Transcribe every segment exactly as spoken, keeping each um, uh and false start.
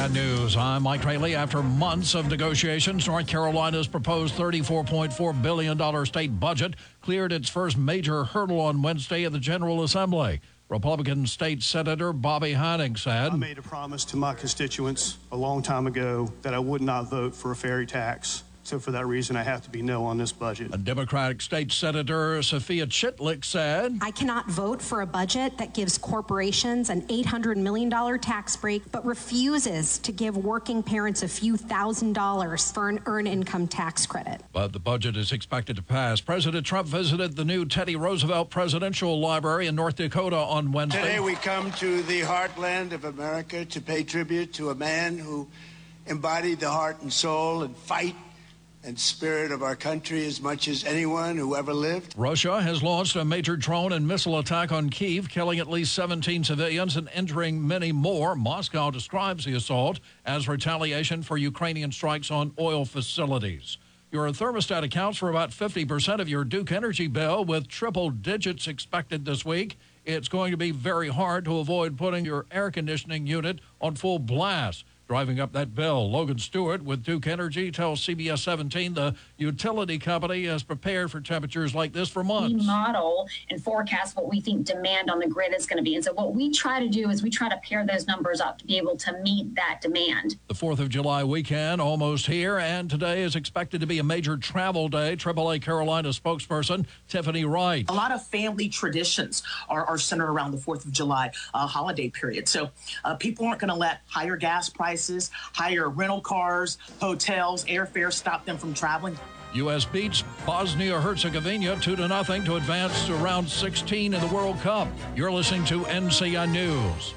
C N News, I'm Mike Trayley. After months of negotiations, North Carolina's proposed thirty-four point four billion dollars state budget cleared its first major hurdle on Wednesday at the General Assembly. Republican State Senator Bobby Heining said, I made a promise to my constituents a long time ago that I would not vote for a ferry tax. So for that reason, I have to be no on this budget. A Democratic State Senator Sophia Chitlick said, I cannot vote for a budget that gives corporations an eight hundred million dollars tax break, but refuses to give working parents a few thousand dollars for an earned income tax credit. But the budget is expected to pass. President Trump visited the new Teddy Roosevelt Presidential Library in North Dakota on Wednesday. Today we come to the heartland of America to pay tribute to a man who embodied the heart and soul and fight and spirit of our country as much as anyone who ever lived. Russia has launched a major drone and missile attack on Kyiv, killing at least seventeen civilians and injuring many more. Moscow describes the assault as retaliation for Ukrainian strikes on oil facilities. Your thermostat accounts for about fifty percent of your Duke Energy bill, with triple digits expected this week. It's going to be very hard to avoid putting your air conditioning unit on full blast. Driving up that bill, Logan Stewart with Duke Energy tells C B S seventeen the utility company has prepared for temperatures like this for months. We model and forecast what we think demand on the grid is going to be. And so what we try to do is we try to pair those numbers up to be able to meet that demand. The fourth of July weekend almost here, and today is expected to be a major travel day. triple A Carolina spokesperson Tiffany Wright. A lot of family traditions are, are centered around the fourth of July uh, holiday period. So uh, people aren't going to let higher gas prices, higher rental cars, hotels, airfares stop them from traveling. U S beats Bosnia-Herzegovina two to nothing to advance to round sixteen in the World Cup. You're listening to N C N News.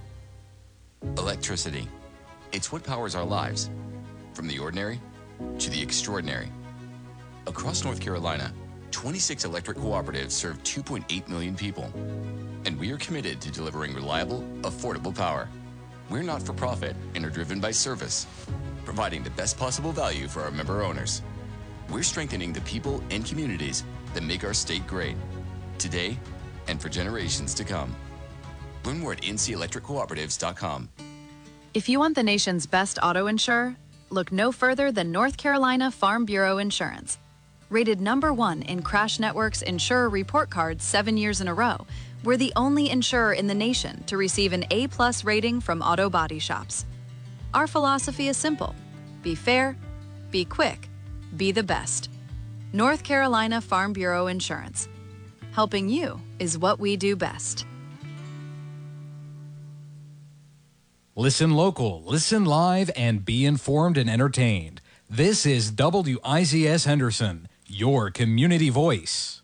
Electricity. It's what powers our lives, from the ordinary to the extraordinary. Across North Carolina, twenty-six electric cooperatives serve two point eight million people, and we are committed to delivering reliable, affordable power. We're not for profit and are driven by service, providing the best possible value for our member owners. We're strengthening the people and communities that make our state great, today and for generations to come. Learn more at N C electric cooperatives dot com. If you want the nation's best auto insurer, look no further than North Carolina Farm Bureau Insurance. Rated number one in Crash Network's Insurer Report Card seven years in a row, we're the only insurer in the nation to receive an A plus rating from Auto Body Shops. Our philosophy is simple: be fair, be quick, be the best. North Carolina Farm Bureau Insurance. Helping you is what we do best. Listen local, listen live, and be informed and entertained. This is W I Z S Henderson, your community voice.